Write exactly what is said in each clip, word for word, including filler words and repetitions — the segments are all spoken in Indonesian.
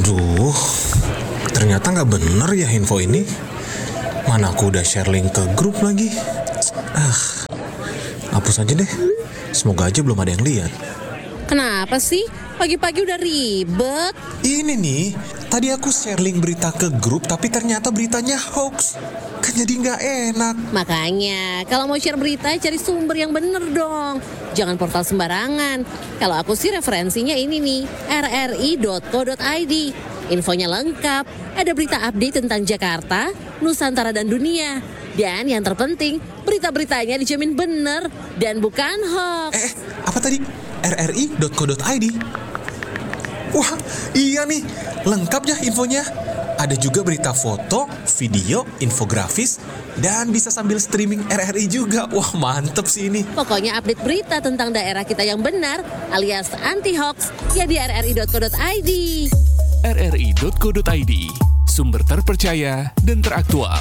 Aduh, ternyata nggak bener ya info ini. Mana aku udah share link ke grup lagi. Ah, hapus aja deh. Semoga aja belum ada yang lihat. Kenapa sih? Pagi-pagi udah ribet. Ini nih, tadi aku share link berita ke grup, tapi ternyata beritanya hoax. Kan jadi nggak enak. Makanya, kalau mau share berita, cari sumber yang bener dong. Jangan portal sembarangan. Kalau aku sih referensinya ini nih, r r i dot co dot i d. Infonya lengkap, ada berita update tentang Jakarta, Nusantara dan dunia. Dan yang terpenting, berita-beritanya dijamin bener dan bukan hoax. Eh, apa tadi? r r i dot co dot i d. Wah, iya nih, lengkap ya infonya. Ada juga berita foto, video, infografis, dan bisa sambil streaming R R I juga. Wah, mantep sih ini. Pokoknya update berita tentang daerah kita yang benar, alias anti-hoax, ya di r r i dot co dot i d. r r i dot co dot i d, sumber terpercaya dan teraktual.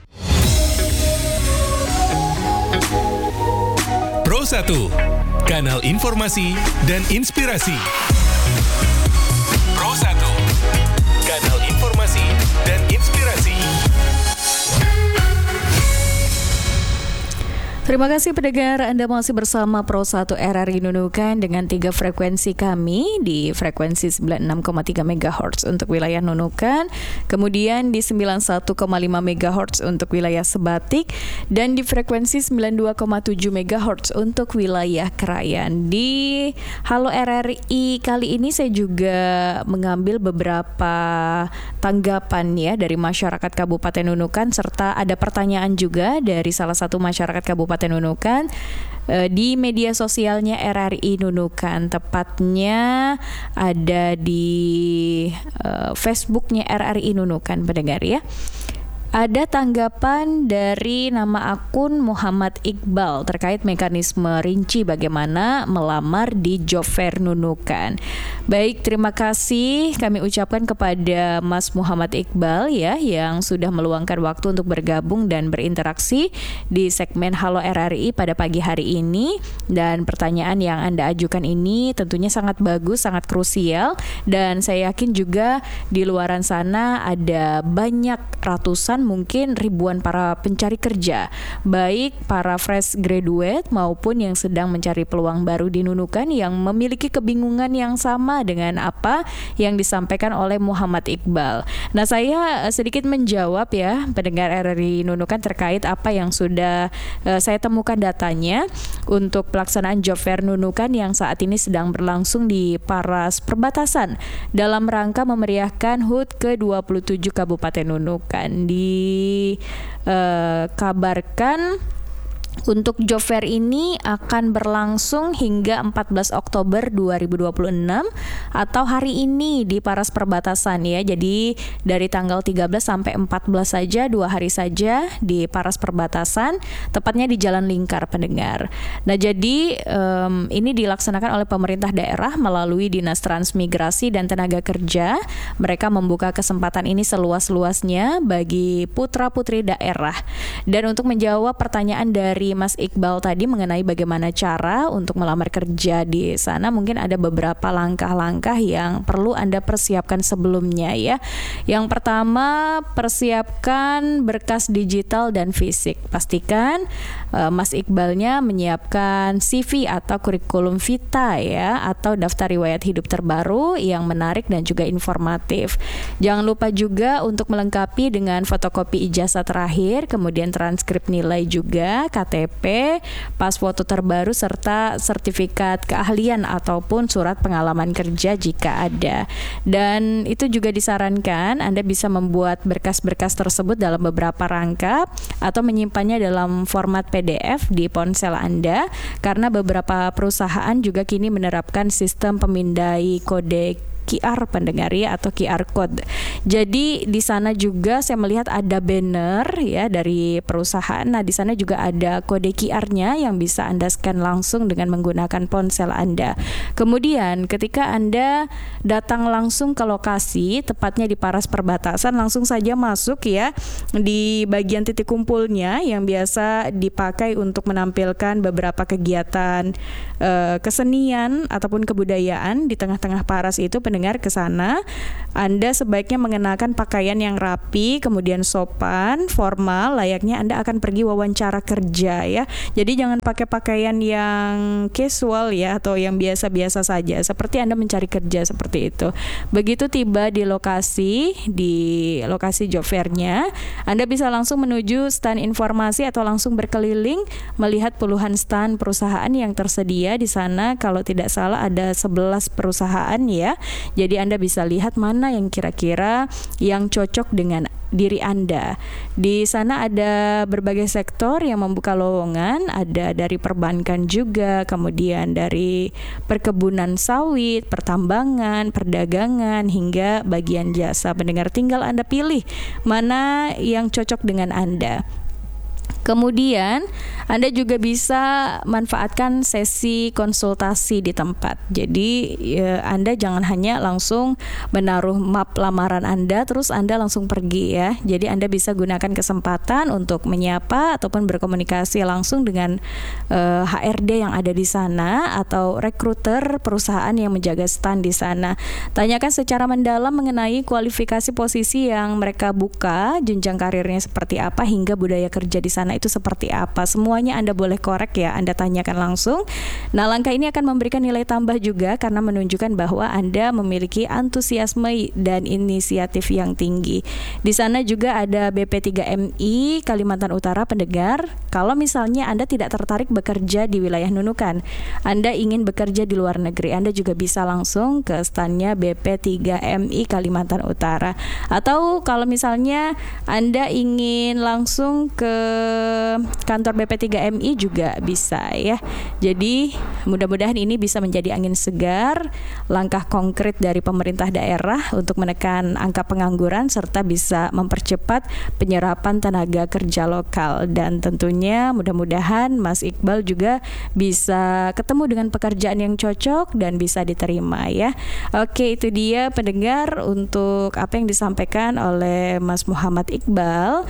Pro satu, kanal informasi dan inspirasi. Pro satu, kanal informasi dan inspirasi. Terima kasih pendengar, Anda masih bersama Pro satu R R I Nunukan dengan tiga frekuensi kami di frekuensi sembilan puluh enam koma tiga megahertz untuk wilayah Nunukan, kemudian di sembilan puluh satu koma lima megahertz untuk wilayah Sebatik, dan di frekuensi sembilan puluh dua koma tujuh megahertz untuk wilayah Krayan. Di Halo R R I kali ini saya juga mengambil beberapa tanggapan ya dari masyarakat Kabupaten Nunukan, serta ada pertanyaan juga dari salah satu masyarakat Kabupaten Nunukan di media sosialnya R R I Nunukan, tepatnya ada di uh, Facebooknya R R I Nunukan, pendengar ya. Ada tanggapan dari nama akun Muhammad Iqbal terkait mekanisme rinci bagaimana melamar di Job Fair Nunukan. Baik, terima kasih kami ucapkan kepada Mas Muhammad Iqbal ya yang sudah meluangkan waktu untuk bergabung dan berinteraksi di segmen Halo R R I pada pagi hari ini. Dan pertanyaan yang Anda ajukan ini tentunya sangat bagus, sangat krusial, dan saya yakin juga di luaran sana ada banyak ratusan mungkin ribuan para pencari kerja, baik para fresh graduate maupun yang sedang mencari peluang baru di Nunukan yang memiliki kebingungan yang sama dengan apa yang disampaikan oleh Muhammad Iqbal. Nah, saya sedikit menjawab ya pendengar R R I Nunukan terkait apa yang sudah uh, saya temukan datanya untuk pelaksanaan Job Fair Nunukan yang saat ini sedang berlangsung di Paras Perbatasan dalam rangka memeriahkan H U T ke dua puluh tujuh Kabupaten Nunukan. Dikabarkan uh, untuk Job Fair ini akan berlangsung hingga empat belas Oktober dua ribu dua puluh enam atau hari ini di Paras Perbatasan ya. Jadi dari tanggal tiga belas sampai empat belas saja, dua hari saja di Paras Perbatasan, tepatnya di Jalan Lingkar, pendengar. Nah, jadi um, ini dilaksanakan oleh pemerintah daerah melalui Dinas Transmigrasi dan Tenaga Kerja. Mereka membuka kesempatan ini seluas-luasnya bagi putra-putri daerah. Dan untuk menjawab pertanyaan dari Mas Iqbal tadi mengenai bagaimana cara untuk melamar kerja di sana, mungkin ada beberapa langkah-langkah yang perlu Anda persiapkan sebelumnya ya. Yang pertama, persiapkan berkas digital dan fisik. Pastikan uh, Mas Iqbalnya menyiapkan C V atau kurikulum vita ya, atau daftar riwayat hidup terbaru yang menarik dan juga informatif. Jangan lupa juga untuk melengkapi dengan fotokopi ijazah terakhir, kemudian transkrip nilai juga, K T P, pas foto terbaru, serta sertifikat keahlian ataupun surat pengalaman kerja jika ada. Dan itu juga disarankan Anda bisa membuat berkas-berkas tersebut dalam beberapa rangkap atau menyimpannya dalam format P D F di ponsel Anda, karena beberapa perusahaan juga kini menerapkan sistem pemindai kode Q R, pendengar ya, atau Q R code Jadi di sana juga saya melihat ada banner ya dari perusahaan. Nah, di sana juga ada kode Q R-nya yang bisa Anda scan langsung dengan menggunakan ponsel Anda. Kemudian ketika Anda datang langsung ke lokasi, tepatnya di paras perbatasan, langsung saja masuk ya di bagian titik kumpulnya yang biasa dipakai untuk menampilkan beberapa kegiatan eh, kesenian ataupun kebudayaan di tengah-tengah paras itu. Pendengar, ke sana Anda sebaiknya mengenakan pakaian yang rapi, kemudian sopan, formal, layaknya Anda akan pergi wawancara kerja ya. Jadi jangan pakai pakaian yang casual ya, atau yang biasa-biasa saja seperti Anda mencari kerja seperti itu. Begitu tiba di lokasi, di lokasi job fair-nya, Anda bisa langsung menuju stand informasi atau langsung berkeliling melihat puluhan stand perusahaan yang tersedia di sana. Kalau tidak salah ada sebelas perusahaan ya. Jadi Anda bisa lihat mana yang kira-kira yang cocok dengan diri Anda. Di sana ada berbagai sektor yang membuka lowongan, ada dari perbankan juga, kemudian dari perkebunan sawit, pertambangan, perdagangan, hingga bagian jasa. Pendengar, tinggal Anda pilih mana yang cocok dengan Anda. Kemudian Anda juga bisa manfaatkan sesi konsultasi di tempat. Jadi ya, Anda jangan hanya langsung menaruh map lamaran Anda terus Anda langsung pergi ya. Jadi Anda bisa gunakan kesempatan untuk menyapa ataupun berkomunikasi langsung dengan uh, H R D yang ada di sana atau rekruter perusahaan yang menjaga stand di sana. Tanyakan secara mendalam mengenai kualifikasi posisi yang mereka buka, jenjang karirnya seperti apa, hingga budaya kerja di sana itu seperti apa. Semuanya Anda boleh korek ya, Anda tanyakan langsung. Nah, langkah ini akan memberikan nilai tambah juga karena menunjukkan bahwa Anda memiliki antusiasme dan inisiatif yang tinggi. Di sana juga ada B P tiga M I Kalimantan Utara. Pendengar, kalau misalnya Anda tidak tertarik bekerja di wilayah Nunukan, Anda ingin bekerja di luar negeri, Anda juga bisa langsung ke standnya B P tiga M I Kalimantan Utara. Atau kalau misalnya Anda ingin langsung ke kantor B P tiga M I juga bisa ya. Jadi mudah-mudahan ini bisa menjadi angin segar, langkah konkret dari pemerintah daerah untuk menekan angka pengangguran serta bisa mempercepat penyerapan tenaga kerja lokal. Dan tentunya mudah-mudahan Mas Iqbal juga bisa ketemu dengan pekerjaan yang cocok dan bisa diterima ya. Oke, itu dia pendengar untuk apa yang disampaikan oleh Mas Muhammad Iqbal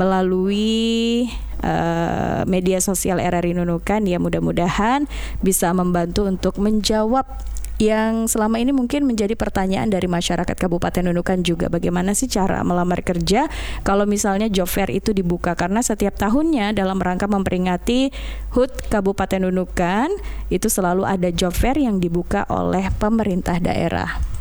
melalui Uh, media sosial R R I Nunukan ya. Mudah-mudahan bisa membantu untuk menjawab yang selama ini mungkin menjadi pertanyaan dari masyarakat Kabupaten Nunukan juga. Bagaimana sih cara melamar kerja kalau misalnya job fair itu dibuka? Karena setiap tahunnya dalam rangka memperingati H U T Kabupaten Nunukan itu selalu ada job fair yang dibuka oleh pemerintah daerah.